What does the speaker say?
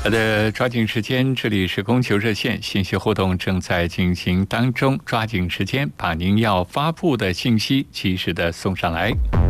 好的，抓紧时间，这里是供求热线，信息互动正在进行当中，抓紧时间把您要发布的信息及时的送上来。